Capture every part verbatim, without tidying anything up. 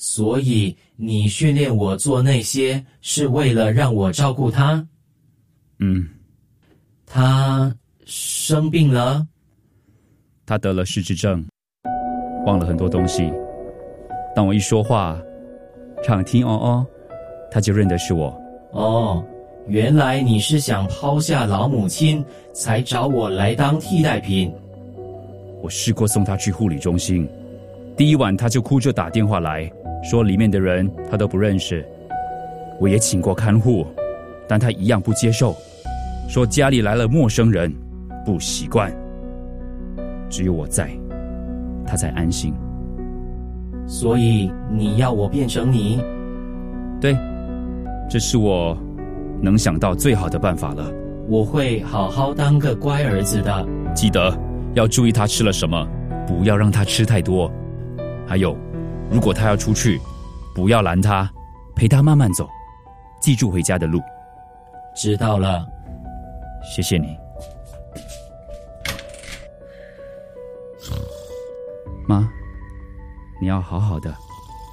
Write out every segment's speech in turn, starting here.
所以你训练我做那些，是为了让我照顾他？ 嗯。 他生病了？ 他得了失智症，忘了很多东西。当我一说话，唱听哦哦，他就认得是我。 哦，原来你是想抛下老母亲，才找我来当替代品。 我试过送他去护理中心，第一晚他就哭着打电话来，说里面的人他都不认识。我也请过看护，但他一样不接受，说家里来了陌生人，不习惯。只有我在，他才安心。 所以你要我变成你？ 对，这是我能想到最好的办法了。 我会好好当个乖儿子的。 记得要注意他吃了什么，不要让他吃太多。还有，如果他要出去，不要拦他，陪他慢慢走，记住回家的路。 知道了。 谢谢你。妈，你要好好的。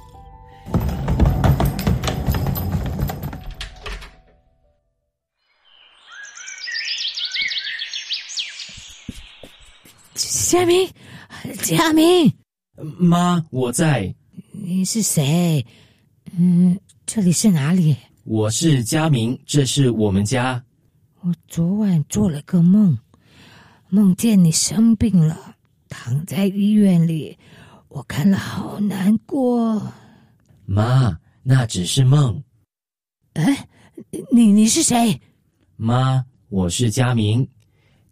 佳明，佳明， 妈，我在。 你是谁？嗯，这里是哪里？ 我是佳明，这是我们家。 我昨晚做了个梦，梦见你生病了，躺在医院里，我看了好难过。 妈，那只是梦。 哎，你你是谁？ 妈，我是佳明。